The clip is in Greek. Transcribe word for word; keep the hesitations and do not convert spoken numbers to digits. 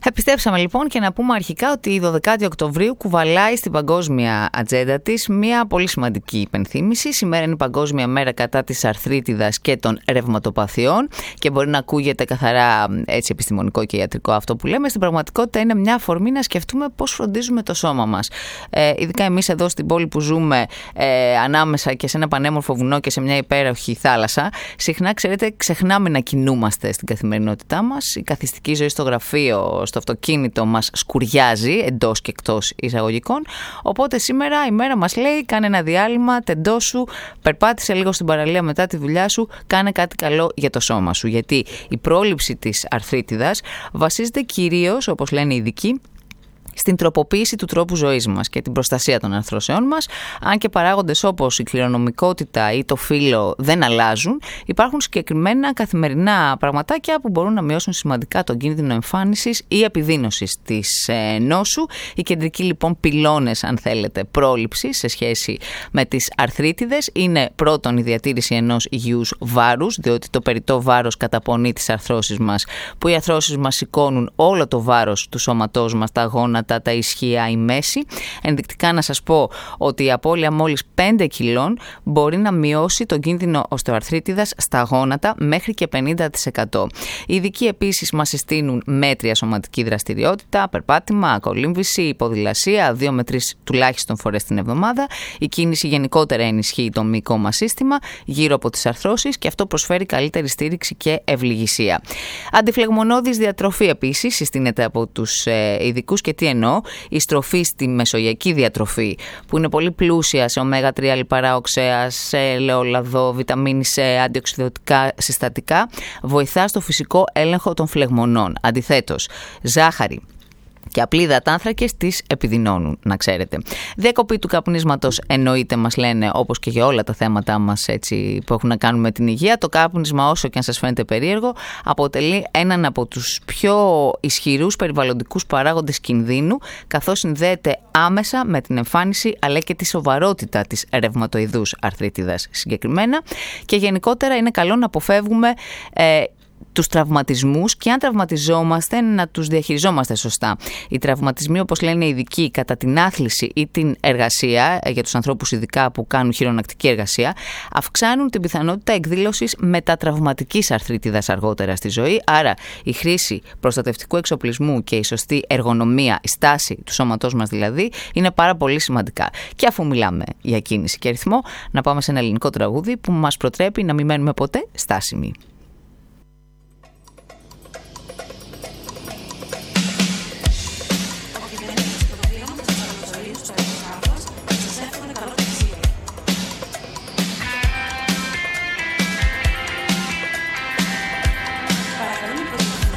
Επιστρέψαμε λοιπόν και να πούμε αρχικά ότι η δωδεκάτη Οκτωβρίου κουβαλάει στην παγκόσμια ατζέντα της μια πολύ σημαντική υπενθύμηση. Σήμερα είναι η Παγκόσμια Μέρα κατά της αρθρίτιδας και των ρευματοπαθειών και μπορεί να ακούγεται καθαρά έτσι επιστημονικό και ιατρικό αυτό που λέμε. Στην πραγματικότητα είναι μια αφορμή να σκεφτούμε πώς φροντίζουμε το σώμα μας. Ε, ειδικά εμείς εδώ στην πόλη που ζούμε ε, ανάμεσα και σε ένα πανέμορφο βουνό και σε μια υπέροχη θάλασσα, συχνά ξέρετε ξεχνάμε να κινούμαστε στην καθημερινότητά μας. Η καθιστική ζωή στο γραφείο, στο αυτοκίνητο μας σκουριάζει εντός και εκτός εισαγωγικών. Οπότε σήμερα η μέρα μας λέει: κάνε ένα διάλειμμα, τεντώσου, περπάτησε λίγο στην παραλία μετά τη δουλειά σου, κάνε κάτι καλό για το σώμα σου. Γιατί η πρόληψη της αρθρίτιδας βασίζεται κυρίως, όπως λένε οι ειδικοί, στην τροποποίηση του τρόπου ζωής μας και την προστασία των αρθρώσεών μας. Αν και παράγοντες όπως η κληρονομικότητα ή το φύλο δεν αλλάζουν, υπάρχουν συγκεκριμένα καθημερινά πραγματάκια που μπορούν να μειώσουν σημαντικά τον κίνδυνο εμφάνισης ή επιδείνωσης της ε, νόσου. Οι κεντρικοί λοιπόν πυλώνες, αν θέλετε, πρόληψης σε σχέση με τις αρθρίτιδες είναι πρώτον η διατήρηση ενός υγιούς βάρους, διότι το περιττό βάρος καταπονεί τις αρθρώσεις μας, που οι αρθρώσεις μας σηκώνουν όλο το βάρος του σώματός μας, τα γόνατα, τα ισχύα, η μέση. Ενδεικτικά να σας πω ότι η απώλεια μόλις πέντε κιλών μπορεί να μειώσει τον κίνδυνο οστεοαρθρίτιδας στα γόνατα μέχρι και πενήντα τοις εκατό. Οι ειδικοί επίσης μας συστήνουν μέτρια σωματική δραστηριότητα, περπάτημα, κολύμβηση, ποδηλασία, δύο με τρεις τουλάχιστον φορές την εβδομάδα. Η κίνηση γενικότερα ενισχύει το μυϊκό μας σύστημα γύρω από τις αρθρώσεις και αυτό προσφέρει καλύτερη στήριξη και ευληγησία. Αντιφλεγμονώδης διατροφή επίσης συστήνεται από τους ε, ειδικούς. Και τι εννοώ? Η στροφή στη μεσογειακή διατροφή, που είναι πολύ πλούσια σε ωμέγα τρία λιπαρά οξέα, σε ελαιόλαδο, βιταμίνη σε αντιοξυδωτικά συστατικά, βοηθά στο φυσικό έλεγχο των φλεγμονών. Αντιθέτως, ζάχαρη και απλοί υδατάνθρακες τις επιδεινώνουν, να ξέρετε. Διακοπή του καπνίσματος εννοείται, μας λένε, όπως και για όλα τα θέματα μας έτσι, που έχουν να κάνουν με την υγεία. Το κάπνισμα, όσο και αν σας φαίνεται περίεργο, αποτελεί έναν από τους πιο ισχυρούς περιβαλλοντικούς παράγοντες κινδύνου, καθώς συνδέεται άμεσα με την εμφάνιση αλλά και τη σοβαρότητα της ρευματοειδούς αρθρίτιδας συγκεκριμένα. Και γενικότερα είναι καλό να αποφεύγουμε ε, τους τραυματισμούς και αν τραυματιζόμαστε να τους διαχειριζόμαστε σωστά. Οι τραυματισμοί, όπως λένε οι ειδικοί, κατά την άθληση ή την εργασία, για τους ανθρώπους ειδικά που κάνουν χειρονακτική εργασία, αυξάνουν την πιθανότητα εκδήλωσης μετατραυματικής αρθρίτιδας αργότερα στη ζωή. Άρα η χρήση προστατευτικού εξοπλισμού και η σωστή εργονομία, η στάση του σώματός μας δηλαδή, είναι πάρα πολύ σημαντικά. Και αφού μιλάμε για κίνηση και ρυθμό, να πάμε σε ένα ελληνικό τραγούδι που μας προτρέπει να μην μένουμε ποτέ στάσιμοι.